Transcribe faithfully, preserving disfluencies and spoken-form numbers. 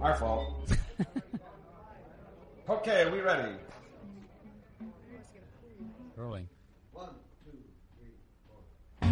Our fault. Okay, are we ready? Rolling. One, two,